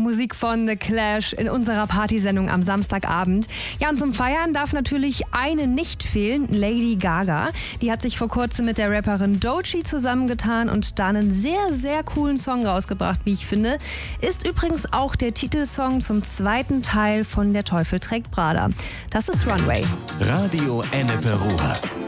Musik von The Clash in unserer Partysendung am Samstagabend. Ja, und zum Feiern darf natürlich eine nicht fehlen, Lady Gaga. Die hat sich vor kurzem mit der Rapperin Doechii zusammengetan und da einen sehr, sehr coolen Song rausgebracht, wie ich finde. Ist übrigens auch der Titelsong zum zweiten Teil von Der Teufel trägt Prada. Das ist Runway. Radio Ennepe Ruhr.